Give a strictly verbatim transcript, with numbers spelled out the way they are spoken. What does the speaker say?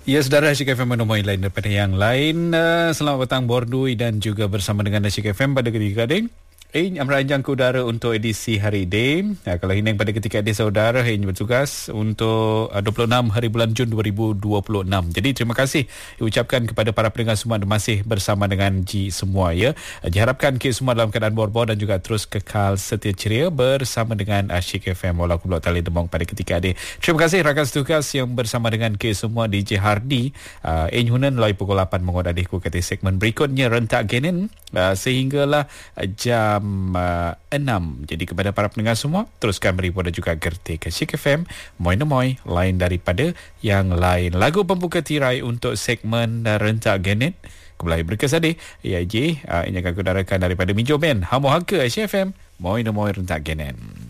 Ya, saudara, Asyik F M menemui lain daripada yang lain. Uh, selamat petang Bordui dan juga bersama dengan Asyik F M pada ketika ini. Eh, merancang ke udara untuk edisi hari ini. Nah, kalau ini pada ketika ini saudara ini bertugas untuk uh, dua puluh enam hari bulan Jun dua ribu dua puluh enam. Jadi terima kasih diucapkan kepada para pendengar semua yang masih bersama dengan G semua ya. Uh, diharapkan kita semua dalam keadaan bor-bor dan juga terus kekal setia ceria bersama dengan Asyik F M walaupun blok tali demong pada ketika ini. Terima kasih rakan tugas yang bersama dengan kita semua D J Hardy. Uh, eh hunan mulai pukul lapan mengodadi ku kata segmen berikutnya rentak genin uh, sehinggalah uh, jam Uh, enam. Jadi kepada para pendengar semua, teruskan beribu dan juga gerti ke Asyik F M. Moi-moi, lain daripada yang lain. Lagu pembuka tirai untuk segmen uh, rentak genet kembali berkesadih. Ya J, uh, ini akan kudarakan daripada Mijo Band. Hamu Haka Asyik F M. Moi-moi rentak genet.